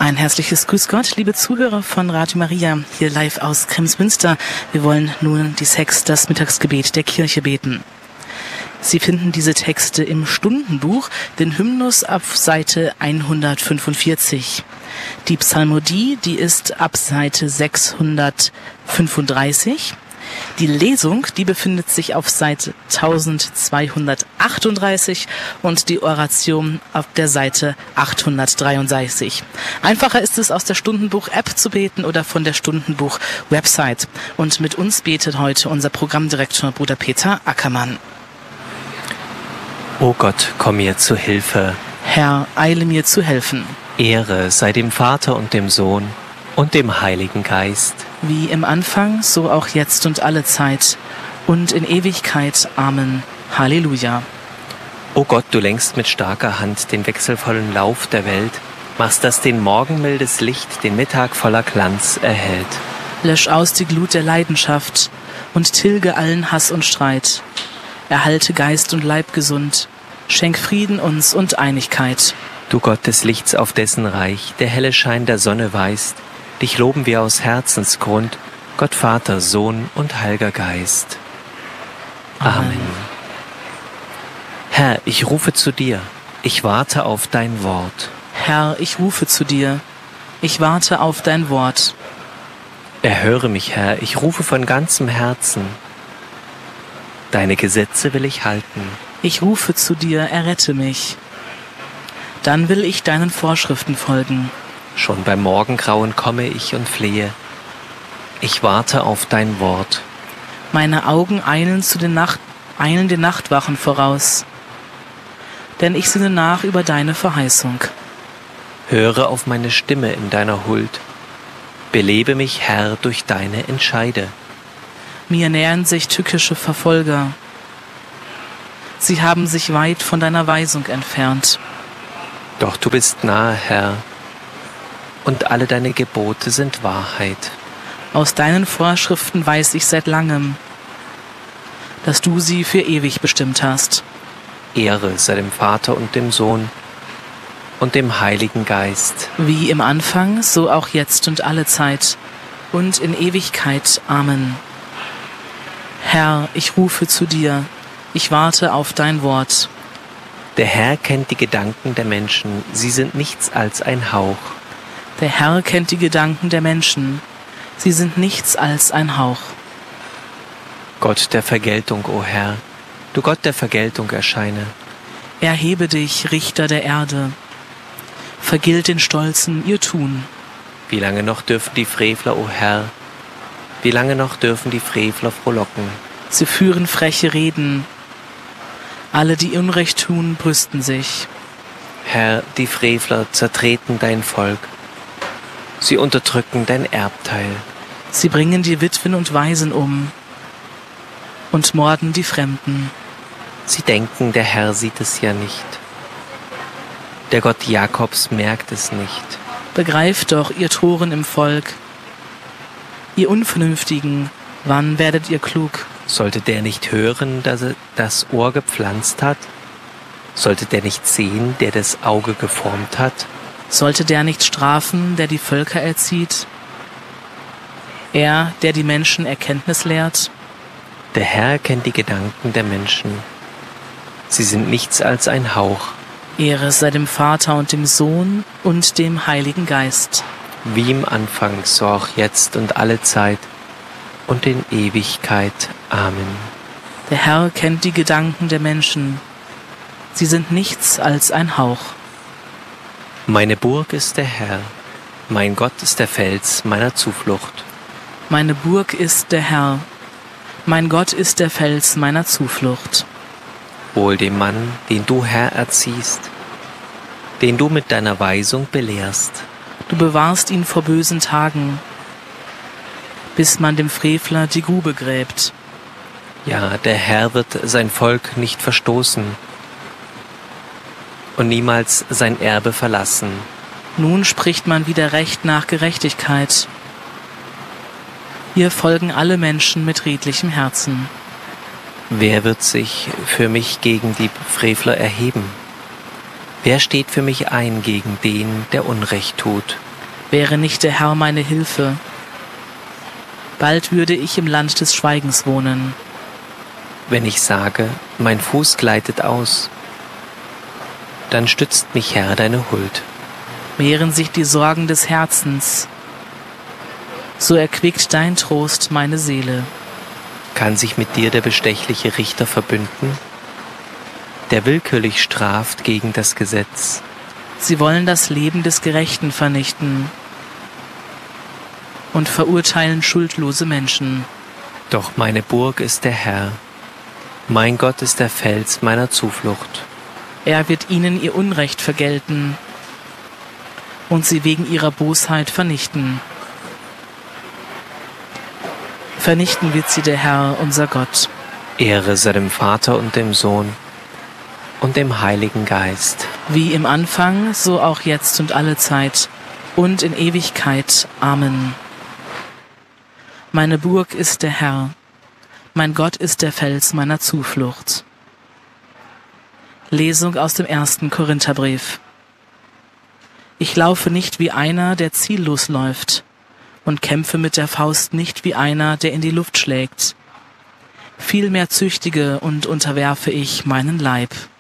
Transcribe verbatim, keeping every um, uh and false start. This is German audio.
Ein herzliches Grüß Gott, liebe Zuhörer von Radio Maria, hier live aus Kremsmünster. Wir wollen nun die Sechs, das Mittagsgebet der Kirche beten. Sie finden diese Texte im Stundenbuch, den Hymnus ab Seite hundertfünfundvierzig. Die Psalmodie, die ist ab Seite sechshundertfünfunddreißig. Die Lesung, die befindet sich auf Seite zwölfhundertachtunddreißig und die Oration auf der Seite achthundertdreiundsechzig. Einfacher ist es, aus der Stundenbuch-App zu beten oder von der Stundenbuch-Website. Und mit uns betet heute unser Programmdirektor Bruder Peter Ackermann. O Gott, komm mir zu Hilfe. Herr, eile mir zu helfen. Ehre sei dem Vater und dem Sohn und dem Heiligen Geist. Wie im Anfang, so auch jetzt und alle Zeit und in Ewigkeit. Amen. Halleluja. O Gott, du lenkst mit starker Hand den wechselvollen Lauf der Welt, machst, dass den Morgen mildes Licht den Mittag voller Glanz erhält. Lösch aus die Glut der Leidenschaft und tilge allen Hass und Streit. Erhalte Geist und Leib gesund, schenk Frieden uns und Einigkeit. Du Gott des Lichts, auf dessen Reich der helle Schein der Sonne weist, dich loben wir aus Herzensgrund, Gott Vater, Sohn und Heiliger Geist. Amen. Amen. Herr, ich rufe zu dir, ich warte auf dein Wort. Herr, ich rufe zu dir, ich warte auf dein Wort. Erhöre mich, Herr, ich rufe von ganzem Herzen. Deine Gesetze will ich halten. Ich rufe zu dir, errette mich. Dann will ich deinen Vorschriften folgen. Schon beim Morgengrauen komme ich und flehe. Ich warte auf dein Wort. Meine Augen eilen, zu den Nacht, eilen den Nachtwachen voraus. Denn ich sinne nach über deine Verheißung. Höre auf meine Stimme in deiner Huld. Belebe mich, Herr, durch deine Entscheide. Mir nähern sich tückische Verfolger. Sie haben sich weit von deiner Weisung entfernt. Doch du bist nahe, Herr, und alle deine Gebote sind Wahrheit. Aus deinen Vorschriften weiß ich seit langem, dass du sie für ewig bestimmt hast. Ehre sei dem Vater und dem Sohn und dem Heiligen Geist. Wie im Anfang, so auch jetzt und alle Zeit und in Ewigkeit. Amen. Herr, ich rufe zu dir, ich warte auf dein Wort. Der Herr kennt die Gedanken der Menschen, sie sind nichts als ein Hauch. Der Herr kennt die Gedanken der Menschen, sie sind nichts als ein Hauch. Gott der Vergeltung, o Herr, du Gott der Vergeltung erscheine. Erhebe dich, Richter der Erde, vergilt den Stolzen ihr Tun. Wie lange noch dürfen die Frevler, o Herr, wie lange noch dürfen die Frevler frohlocken? Sie führen freche Reden, alle, die Unrecht tun, brüsten sich. Herr, die Frevler zertreten dein Volk. Sie unterdrücken dein Erbteil. Sie bringen die Witwen und Waisen um und morden die Fremden. Sie denken, der Herr sieht es ja nicht. Der Gott Jakobs merkt es nicht. Begreift doch, ihr Toren im Volk, ihr Unvernünftigen, wann werdet ihr klug? Sollte der nicht hören, dass er das Ohr gepflanzt hat? Sollte der nicht sehen, der das Auge geformt hat? Sollte der nicht strafen, der die Völker erzieht? Er, der die Menschen Erkenntnis lehrt? Der Herr kennt die Gedanken der Menschen. Sie sind nichts als ein Hauch. Ehre sei dem Vater und dem Sohn und dem Heiligen Geist. Wie im Anfang, so auch jetzt und alle Zeit und in Ewigkeit. Amen. Der Herr kennt die Gedanken der Menschen. Sie sind nichts als ein Hauch. Meine Burg ist der Herr, mein Gott ist der Fels meiner Zuflucht. Meine Burg ist der Herr, mein Gott ist der Fels meiner Zuflucht. Wohl dem Mann, den du, Herr, erziehst, den du mit deiner Weisung belehrst. Du bewahrst ihn vor bösen Tagen, bis man dem Frevler die Grube gräbt. Ja, der Herr wird sein Volk nicht verstoßen und niemals sein Erbe verlassen. Nun spricht man wieder Recht nach Gerechtigkeit. Ihr folgen alle Menschen mit redlichem Herzen. Wer wird sich für mich gegen die Frevler erheben? Wer steht für mich ein gegen den, der Unrecht tut? Wäre nicht der Herr meine Hilfe, bald würde ich im Land des Schweigens wohnen. Wenn ich sage, mein Fuß gleitet aus, dann stützt mich, Herr, deine Huld. Mehren sich die Sorgen des Herzens, so erquickt dein Trost meine Seele. Kann sich mit dir der bestechliche Richter verbünden, der willkürlich straft gegen das Gesetz? Sie wollen das Leben des Gerechten vernichten und verurteilen schuldlose Menschen. Doch meine Burg ist der Herr, mein Gott ist der Fels meiner Zuflucht. Er wird ihnen ihr Unrecht vergelten und sie wegen ihrer Bosheit vernichten. Vernichten wird sie der Herr, unser Gott. Ehre sei dem Vater und dem Sohn und dem Heiligen Geist. Wie im Anfang, so auch jetzt und allezeit und in Ewigkeit. Amen. Meine Burg ist der Herr, mein Gott ist der Fels meiner Zuflucht. Lesung aus dem ersten Korintherbrief. Ich laufe nicht wie einer, der ziellos läuft, und kämpfe mit der Faust nicht wie einer, der in die Luft schlägt. Vielmehr züchtige und unterwerfe ich meinen Leib,